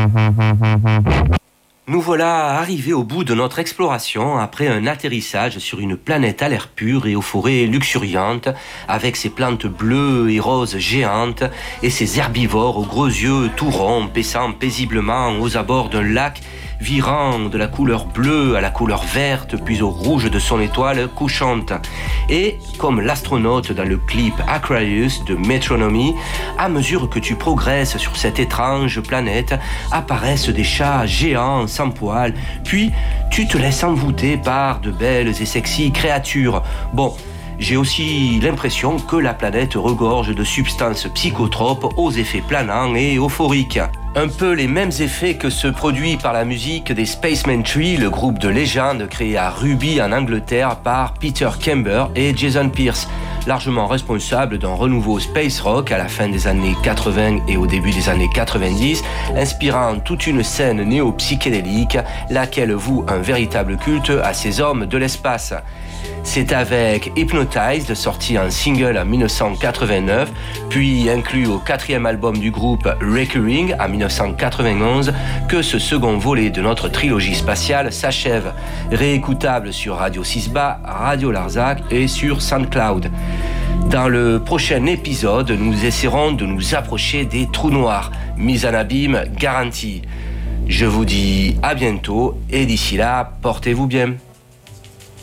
Nous voilà arrivés au bout de notre exploration après un atterrissage sur une planète à l'air pur et aux forêts luxuriantes, avec ses plantes bleues et roses géantes et ses herbivores aux gros yeux tout ronds paissant paisiblement aux abords d'un lac virant de la couleur bleue à la couleur verte puis au rouge de son étoile couchante. Et, comme l'astronaute dans le clip Aquarius de Metronomy, à mesure que tu progresses sur cette étrange planète, apparaissent des chats géants sans poils, puis tu te laisses envoûter par de belles et sexy créatures. Bon, j'ai aussi l'impression que la planète regorge de substances psychotropes aux effets planants et euphoriques. Un peu les mêmes effets que ceux produits par la musique des Spaceman Tree, le groupe de légende créé à Ruby en Angleterre par Peter Kember et Jason Pierce, largement responsable d'un renouveau space rock à la fin des années 80 et au début des années 90, inspirant toute une scène néo-psychédélique, laquelle voue un véritable culte à ces hommes de l'espace. C'est avec Hypnotized, sorti en single en 1989, puis inclus au 4e album du groupe Recurring en 1991, que ce second volet de notre trilogie spatiale s'achève, réécoutable sur Radio Sisba, Radio Larzac et sur SoundCloud. Dans le prochain épisode, nous essaierons de nous approcher des trous noirs, mise en abîme garantie. Je vous dis à bientôt et d'ici là, portez-vous bien.